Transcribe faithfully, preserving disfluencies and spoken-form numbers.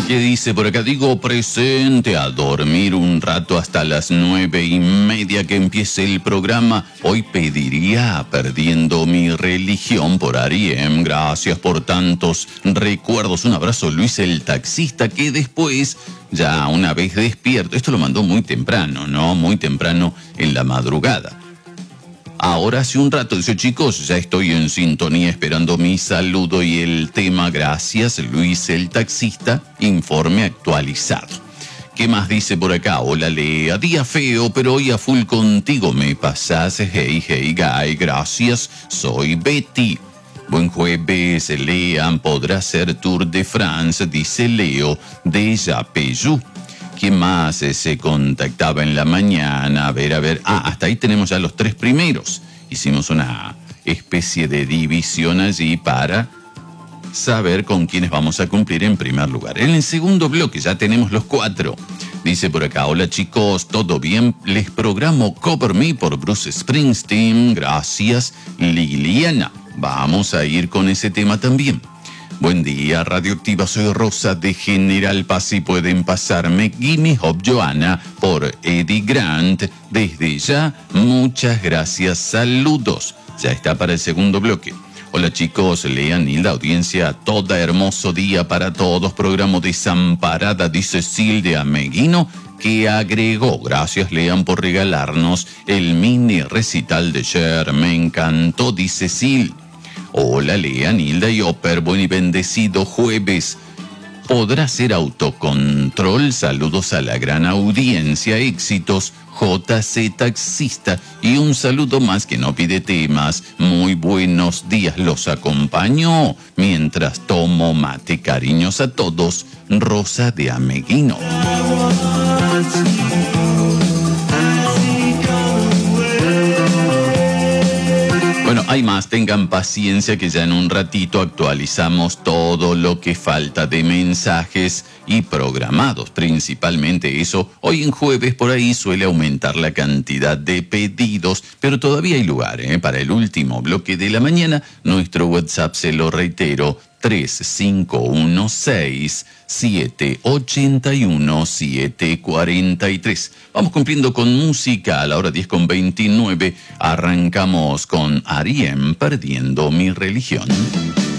¿Qué dice por acá? Digo presente, a dormir un rato hasta las nueve y media que empiece el programa. Hoy pediría Perdiendo mi religión por Ariem. Gracias por tantos recuerdos. Un abrazo, Luis el taxista, que después, ya una vez despierto, esto lo mandó muy temprano, ¿no? Muy temprano en la madrugada. Ahora hace un rato, dice, chicos, ya estoy en sintonía esperando mi saludo y el tema. Gracias, Luis el taxista, informe actualizado. ¿Qué más dice por acá? Hola, Lea, día feo, pero hoy a full contigo me pasas. Hey, hey, guy, gracias, soy Betty. Buen jueves, Lean, podrá hacer Tour de France, dice Leo, de Yapeyú. ¿Quién más se contactaba en la mañana? A ver, a ver. Ah, hasta ahí tenemos ya los tres primeros. Hicimos una especie de división allí para saber con quiénes vamos a cumplir en primer lugar. En el segundo bloque ya tenemos los cuatro. Dice por acá, hola chicos, ¿todo bien? Les programo Cover Me por Bruce Springsteen. Gracias, Liliana. Vamos a ir con ese tema también. Buen día, Radioactiva, soy Rosa de General Paz y pueden pasarme Gimme Hope Joanna por Eddie Grant. Desde ya, muchas gracias, saludos. Ya está para el segundo bloque. Hola chicos, Lean y la audiencia, toda hermoso día para todos. Programa Desamparada, dice Silvia Meguino, que agregó, gracias Lean por regalarnos el mini recital de Cher. Me encantó, dice Sil. Hola, Lea, Nilda y Oper, buen y bendecido jueves. ¿Podrá ser autocontrol? Saludos a la gran audiencia, éxitos, J C Taxista. Y un saludo más que no pide temas. Muy buenos días, los acompaño mientras tomo mate. Cariños a todos, Rosa de Ameguino. Bueno, hay más, tengan paciencia que ya en un ratito actualizamos todo lo que falta de mensajes y programados, principalmente eso. Hoy en jueves por ahí suele aumentar la cantidad de pedidos, pero todavía hay lugar, ¿eh? Para el último bloque de la mañana, nuestro WhatsApp, se lo reitero, tres cinco uno seis, siete ocho uno, siete cuatro tres. Vamos cumpliendo con música a la hora diez con veintinueve. Arrancamos con Ariem, Perdiendo mi religión.